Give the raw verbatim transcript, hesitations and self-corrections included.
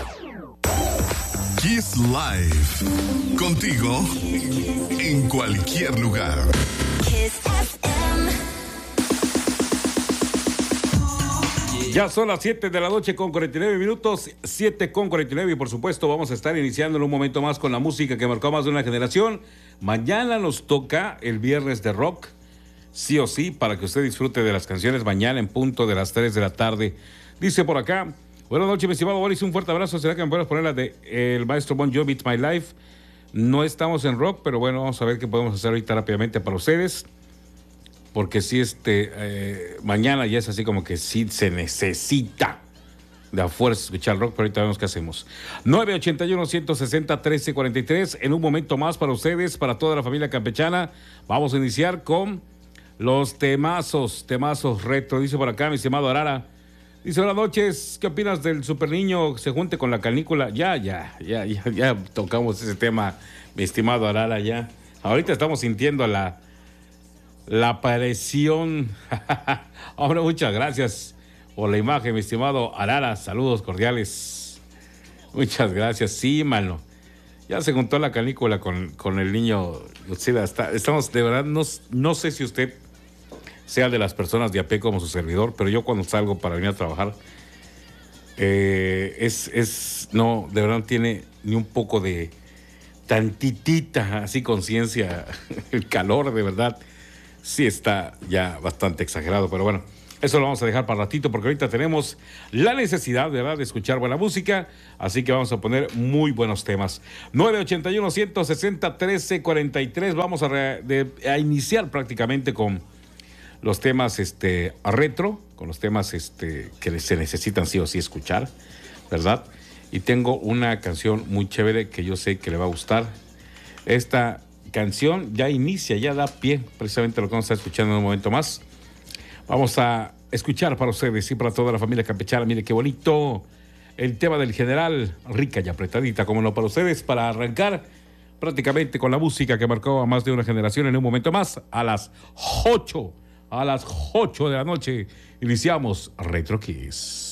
Kiss Live. Contigo en cualquier lugar. Kiss F M. Ya son las siete de la noche con cuarenta y nueve minutos, siete con cuarenta y nueve y por supuesto vamos a estar iniciando en un momento más con la música que marcó más de una generación. Mañana nos toca el viernes de rock, sí o sí, para que usted disfrute de las canciones mañana en punto de las tres de la tarde. Dice por acá, buenas noches mi estimado Boris, un fuerte abrazo. ¿Será que me puedes poner la de el maestro Bon Jovi, It's My Life? No estamos en rock, pero bueno, vamos a ver qué podemos hacer ahorita rápidamente para ustedes. Porque si este, eh, mañana ya es así como que sí se necesita de a fuerza escuchar rock, pero ahorita vemos qué hacemos. nueve ochenta y uno, ciento sesenta, trece cuarenta y tres, en un momento más para ustedes, para toda la familia campechana. Vamos a iniciar con los temazos, temazos retro. Dice por acá mi estimado Arara, dice, buenas noches, ¿qué opinas del super niño que se junte con la canícula? Ya, ya, ya, ya, ya tocamos ese tema, mi estimado Arara, ya. Ahorita estamos sintiendo la... La aparición. Hombre, muchas gracias por la imagen, mi estimado Arara. Saludos cordiales. Muchas gracias. Sí, mano. Ya se juntó la canícula con, con el niño. Sí, está, estamos, de verdad, no, no sé si usted sea de las personas de a pie como su servidor, pero yo cuando salgo para venir a trabajar, eh, es, es, no, de verdad no tiene ni un poco de tantitita así conciencia. El calor, de verdad. Sí está ya bastante exagerado, pero bueno, eso lo vamos a dejar para ratito porque ahorita tenemos la necesidad, ¿verdad?, de escuchar buena música, así que vamos a poner muy buenos temas. nueve ochenta y uno, ciento sesenta, trece cuarenta y tres, vamos a, re, de, a iniciar prácticamente con los temas este, a retro, con los temas este, que se necesitan sí o sí escuchar, ¿verdad? Y tengo una canción muy chévere que yo sé que le va a gustar. Esta canción ya inicia, ya da pie, precisamente lo que vamos a estar escuchando en un momento más. Vamos a escuchar para ustedes y para toda la familia campechana. Mire qué bonito el tema del general, rica y apretadita, como no, para ustedes, para arrancar prácticamente con la música que marcó a más de una generación. En un momento más, a las ocho, a las ocho de la noche, iniciamos Retro Kiss.